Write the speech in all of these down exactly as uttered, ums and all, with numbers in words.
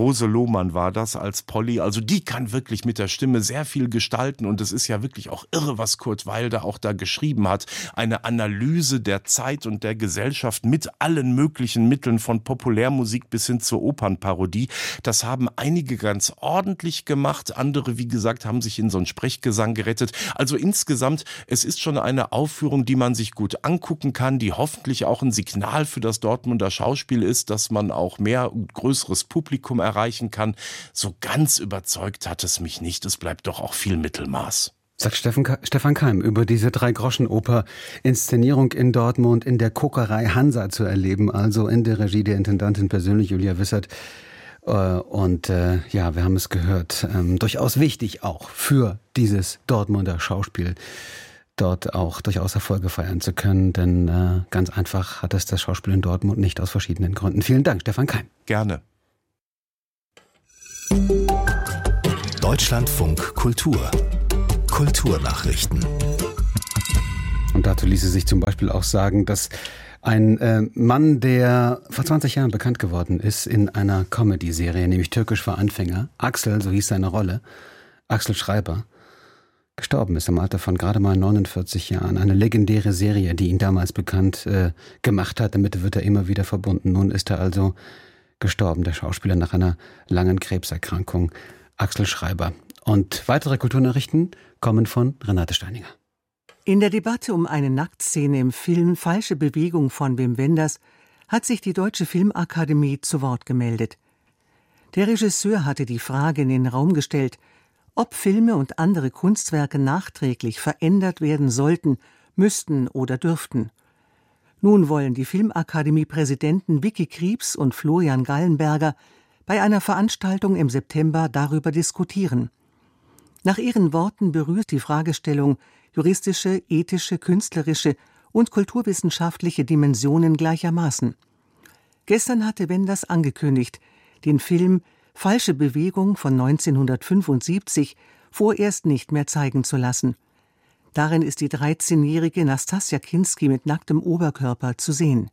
Rose Lohmann war das als Polly. Also die kann wirklich mit der Stimme sehr viel gestalten und es ist ja wirklich auch irre, was Kurt Weil da auch da geschrieben hat. Eine Analyse der Zeit und der Gesellschaft mit allen möglichen Mitteln von Populärmusik bis hin zur Opernparodie. Das haben einige ganz ordentlich gemacht. Andere, wie gesagt, haben sich in so einen Sprechgesang gerettet. Also insgesamt, es ist schon eine Aufführung, die man sich gut angucken kann, die hoffentlich auch ein Signal für das Dortmunder Schauspiel ist, dass man auch mehr und größeres Publikum erreichen kann. So ganz überzeugt hat es mich nicht. Es bleibt doch auch viel Mittelmaß. Sagt Steffen, Stefan Keim über diese Drei-Groschen-Oper-Inszenierung in Dortmund in der Kokerei Hansa zu erleben, also in der Regie der Intendantin persönlich Julia Wissert. Und äh, ja, wir haben es gehört, ähm, durchaus wichtig auch für dieses Dortmunder Schauspiel, dort auch durchaus Erfolge feiern zu können, denn äh, ganz einfach hat es das Schauspiel in Dortmund nicht aus verschiedenen Gründen. Vielen Dank, Stefan Keim. Gerne. Deutschlandfunk Kultur. Kulturnachrichten. Und dazu ließe sich zum Beispiel auch sagen, dass ein äh, Mann, der vor zwanzig Jahren bekannt geworden ist in einer Comedy-Serie, nämlich Türkisch für Anfänger, Axel, so hieß seine Rolle, Axel Schreiber, gestorben ist im Alter von gerade mal neunundvierzig Jahren. Eine legendäre Serie, die ihn damals bekannt äh, gemacht hat. Damit wird er immer wieder verbunden. Nun ist er also gestorben, der Schauspieler, nach einer langen Krebserkrankung. Axel Schreiber. Und weitere Kulturnachrichten kommen von Renate Steininger. In der Debatte um eine Nacktszene im Film Falsche Bewegung von Wim Wenders hat sich die Deutsche Filmakademie zu Wort gemeldet. Der Regisseur hatte die Frage in den Raum gestellt, ob Filme und andere Kunstwerke nachträglich verändert werden sollten, müssten oder dürften. Nun wollen die Filmakademie-Präsidenten Vicky Krieps und Florian Gallenberger bei einer Veranstaltung im September darüber diskutieren. Nach ihren Worten berührt die Fragestellung juristische, ethische, künstlerische und kulturwissenschaftliche Dimensionen gleichermaßen. Gestern hatte Wenders angekündigt, den Film Falsche Bewegung von neunzehnhundertfünfundsiebzig vorerst nicht mehr zeigen zu lassen. Darin ist die dreizehnjährige Nastassja Kinski mit nacktem Oberkörper zu sehen.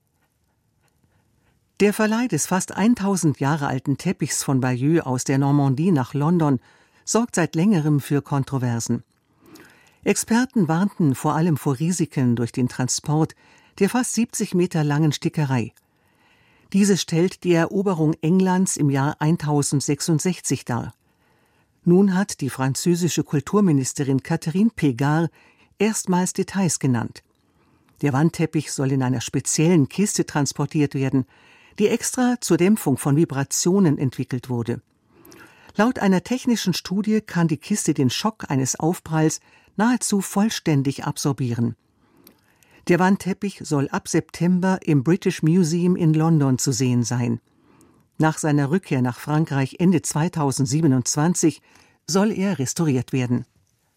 Der Verleih des fast tausend Jahre alten Teppichs von Bayeux aus der Normandie nach London sorgt seit längerem für Kontroversen. Experten warnten vor allem vor Risiken durch den Transport der fast siebzig Meter langen Stickerei. Diese stellt die Eroberung Englands im Jahr tausendsechsundsechzig dar. Nun hat die französische Kulturministerin Catherine Pégard erstmals Details genannt. Der Wandteppich soll in einer speziellen Kiste transportiert werden, die extra zur Dämpfung von Vibrationen entwickelt wurde. Laut einer technischen Studie kann die Kiste den Schock eines Aufpralls nahezu vollständig absorbieren. Der Wandteppich soll ab September im British Museum in London zu sehen sein. Nach seiner Rückkehr nach Frankreich Ende zweitausendsiebenundzwanzig soll er restauriert werden.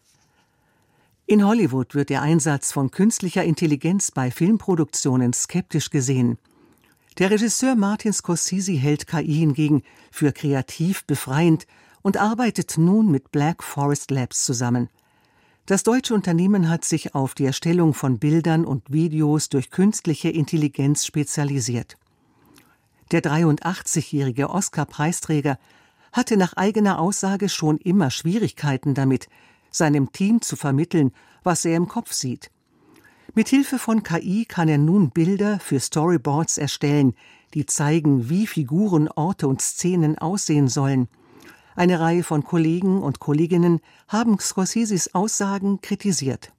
In Hollywood wird der Einsatz von künstlicher Intelligenz bei Filmproduktionen skeptisch gesehen. Der Regisseur Martin Scorsese hält K I hingegen für kreativ befreiend und arbeitet nun mit Black Forest Labs zusammen. Das deutsche Unternehmen hat sich auf die Erstellung von Bildern und Videos durch künstliche Intelligenz spezialisiert. Der dreiundachtzigjährige Oscar-Preisträger hatte nach eigener Aussage schon immer Schwierigkeiten damit, seinem Team zu vermitteln, was er im Kopf sieht. Mithilfe von K I kann er nun Bilder für Storyboards erstellen, die zeigen, wie Figuren, Orte und Szenen aussehen sollen. Eine Reihe von Kollegen und Kolleginnen haben Scorseses Aussagen kritisiert.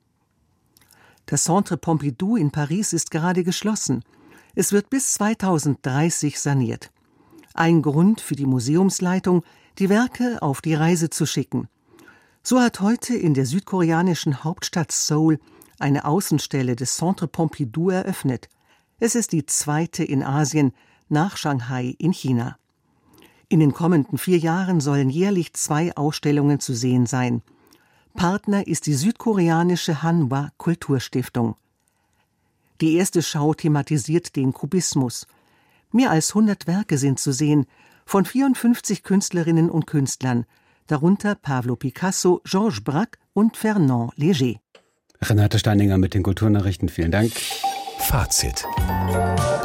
Das Centre Pompidou in Paris ist gerade geschlossen. Es wird bis zweitausenddreißig saniert. Ein Grund für die Museumsleitung, die Werke auf die Reise zu schicken. So hat heute in der südkoreanischen Hauptstadt Seoul eine Außenstelle des Centre Pompidou eröffnet. Es ist die zweite in Asien nach Shanghai in China. In den kommenden vier Jahren sollen jährlich zwei Ausstellungen zu sehen sein. Partner ist die südkoreanische Hanwha Kulturstiftung. Die erste Schau thematisiert den Kubismus. Mehr als hundert Werke sind zu sehen, von vierundfünfzig Künstlerinnen und Künstlern, darunter Pablo Picasso, Georges Braque und Fernand Léger. Renate Steininger mit den Kulturnachrichten, vielen Dank. Fazit.